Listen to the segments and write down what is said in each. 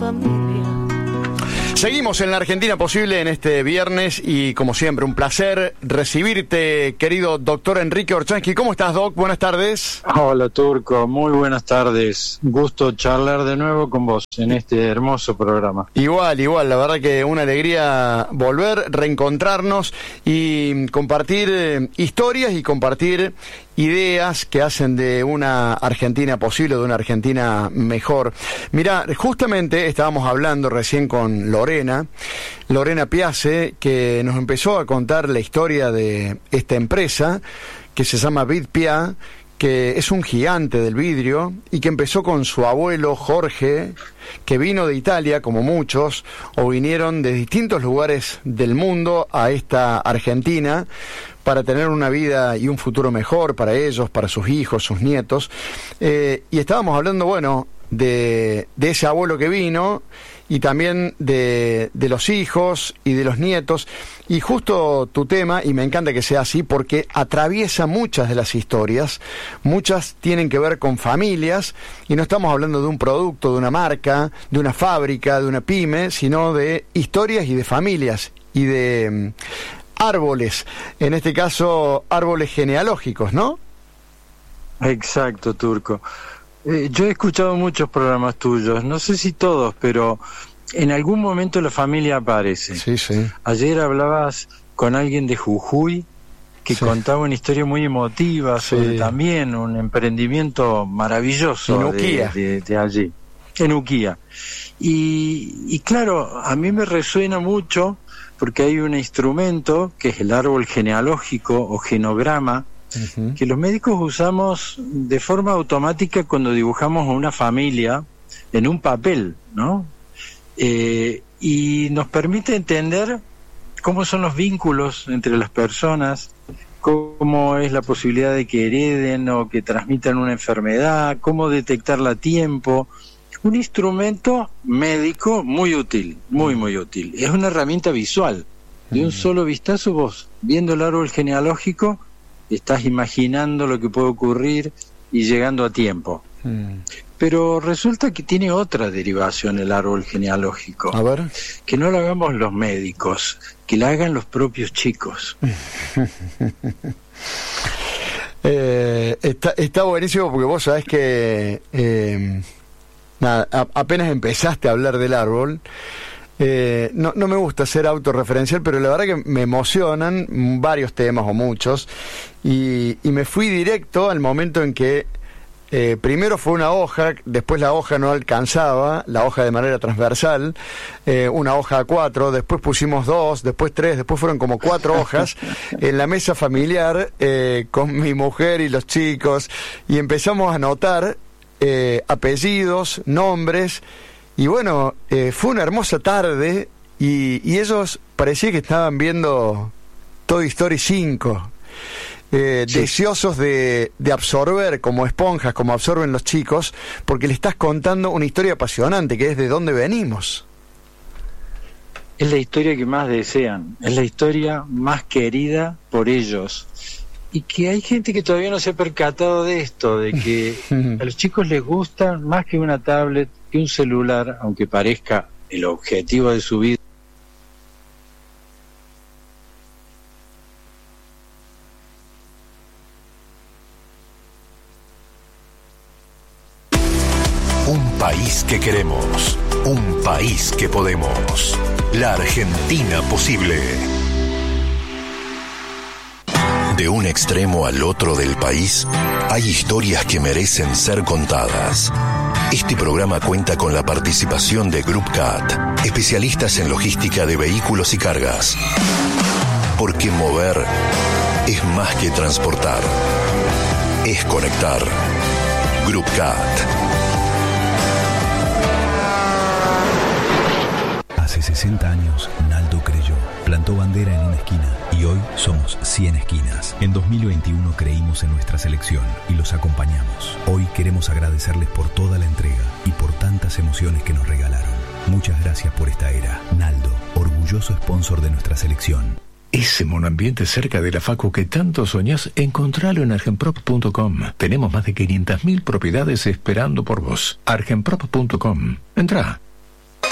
familia. Seguimos en la Argentina Posible en este viernes y, como siempre, un placer recibirte, querido doctor Enrique Orchansky. ¿Cómo estás, Doc? Buenas tardes. Hola, Turco. Muy buenas tardes. Gusto charlar de nuevo con vos en este hermoso programa. Igual. La verdad que una alegría volver, reencontrarnos y compartir historias y compartir ideas que hacen de una Argentina posible, de una Argentina mejor. Mirá, justamente estábamos hablando recién con Lorena Piace, que nos empezó a contar la historia de esta empresa que se llama Vidpia, que es un gigante del vidrio y que empezó con su abuelo Jorge, que vino de Italia, como muchos, o vinieron de distintos lugares del mundo a esta Argentina para tener una vida y un futuro mejor para ellos, para sus hijos, sus nietos. Y estábamos hablando, bueno, de ese abuelo que vino y también de los hijos y de los nietos. Y justo tu tema, y me encanta que sea así, porque atraviesa muchas de las historias, muchas tienen que ver con familias, y no estamos hablando de un producto, de una marca, de una fábrica, de una pyme, sino de historias y de familias, y de árboles, en este caso árboles genealógicos, ¿no? Exacto, Turco. Yo he escuchado muchos programas tuyos, no sé si todos, pero en algún momento la familia aparece. Sí. Ayer hablabas con alguien de Jujuy que contaba una historia muy emotiva sobre también un emprendimiento maravilloso de allí, en Uquía. Y claro, a mí me resuena mucho porque hay un instrumento que es el árbol genealógico o genograma, que los médicos usamos de forma automática cuando dibujamos una familia en un papel, ¿no? Y nos permite entender cómo son los vínculos entre las personas, cómo es la posibilidad de que hereden o que transmitan una enfermedad, cómo detectarla a tiempo. Un instrumento médico muy útil, muy útil. Es una herramienta visual. De un solo vistazo vos, viendo el árbol genealógico, estás imaginando lo que puede ocurrir y llegando a tiempo. Pero resulta que tiene otra derivación el árbol genealógico. A ver. Que no lo hagamos los médicos, que la hagan los propios chicos. Está buenísimo porque vos sabés que apenas empezaste a hablar del árbol. No me gusta ser autorreferencial, pero la verdad que me emocionan varios temas o muchos, y me fui directo al momento en que primero fue una hoja, después la hoja no alcanzaba, la hoja de manera transversal, una hoja A4, después pusimos 2, después 3, después fueron como 4 hojas en la mesa familiar con mi mujer y los chicos, y empezamos a anotar apellidos, nombres. Y bueno, fue una hermosa tarde y ellos parecía que estaban viendo Toy Story 5, deseosos de absorber como esponjas, como absorben los chicos, porque le estás contando una historia apasionante, que es de dónde venimos. Es la historia que más desean, es la historia más querida por ellos. Y que hay gente que todavía no se ha percatado de esto, de que a los chicos les gusta más que una tablet, que un celular, aunque parezca el objetivo de su vida. Un país que queremos, un país que podemos. La Argentina Posible. De un extremo al otro del país, hay historias que merecen ser contadas. Este programa cuenta con la participación de Group CAT, especialistas en logística de vehículos y cargas. Porque mover es más que transportar, es conectar. Group CAT. Hace 60 años, Naldo creyó, plantó bandera en una esquina y hoy somos 100 esquinas. En 2021 creímos en nuestra selección y los acompañamos. Hoy queremos agradecerles por toda la entrega y por tantas emociones que nos regalaron. Muchas gracias por esta era. Naldo, orgulloso sponsor de nuestra selección. Ese monoambiente cerca de la facu que tanto soñás, encontralo en argenprop.com. Tenemos más de 500.000 propiedades esperando por vos. argenprop.com. Entrá.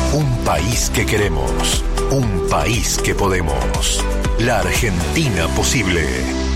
Un país que queremos. Un país que podemos. La Argentina posible.